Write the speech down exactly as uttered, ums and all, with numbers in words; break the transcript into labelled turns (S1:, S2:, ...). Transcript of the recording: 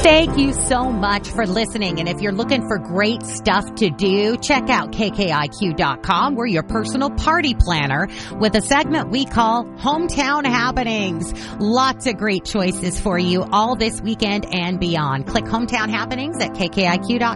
S1: Thank you so much for listening. And if you're looking for great stuff to do, check out K K I Q dot com. We're your personal party planner with a segment we call Hometown Happenings. Lots of great choices for you all this weekend and beyond. Click Hometown Happenings at K K I Q dot com.